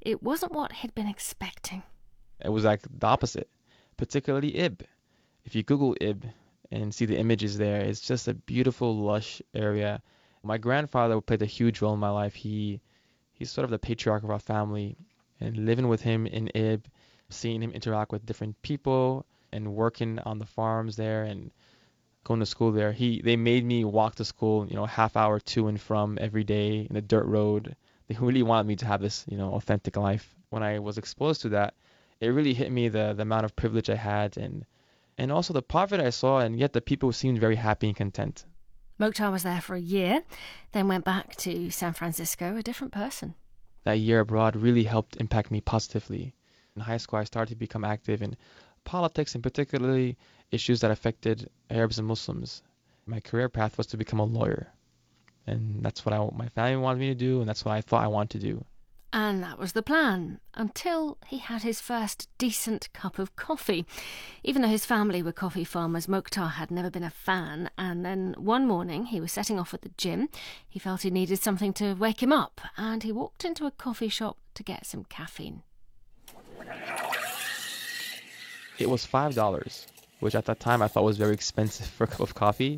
it wasn't what he'd been expecting. It was like the opposite, particularly Ib. If you Google Ib and see the images there, it's just a beautiful, lush area. My grandfather played a huge role in my life. He's sort of the patriarch of our family, and living with him in Ib, seeing him interact with different people and working on the farms there and going to school there. They made me walk to school, half hour to and from every day in a dirt road. They really wanted me to have this, authentic life. When I was exposed to that, it really hit me the amount of privilege I had and also the poverty I saw, and yet the people seemed very happy and content. Mokhtar was there for a year, then went back to San Francisco a different person. That year abroad really helped impact me positively. In high school, I started to become active in politics and particularly issues that affected Arabs and Muslims. My career path was to become a lawyer. And that's what my family wanted me to do, and that's what I thought I wanted to do. And that was the plan, until he had his first decent cup of coffee. Even though his family were coffee farmers, Mokhtar had never been a fan, and then one morning he was setting off at the gym. He felt he needed something to wake him up, and he walked into a coffee shop to get some caffeine. It was $5, which at that time I thought was very expensive for a cup of coffee.